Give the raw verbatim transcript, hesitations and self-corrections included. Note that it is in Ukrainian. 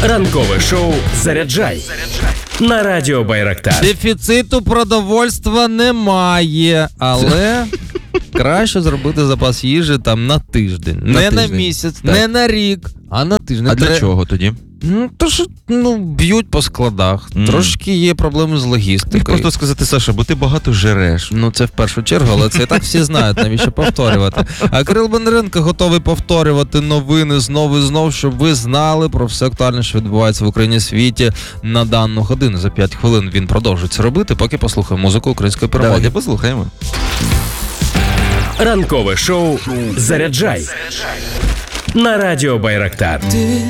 Ранкове шоу «Заряджай» на радіо Байрактар. Дефіциту продовольства немає, але краще зробити запас їжі там на тиждень. На не тиждень. на місяць, Так. не на рік, а на тиждень. А для Тре- чого тоді? Ну, то що, ну, б'ють по складах. Мгм. Трошки є проблеми з Міг логістикою. просто сказати, Саша, бо ти багато жереш. Ну, це в першу чергу, але це і так всі знають, навіщо повторювати. А Кирил Бондаренко готовий повторювати новини знову і знов, щоб ви знали про все актуальне, що відбувається в Україні і світі на дану годину. За п'ять хвилин він продовжує це робити, поки послухаємо музику української перемоги. Давайте послухаємо. Ранкове шоу «Заряджай» на радіо Байрактар.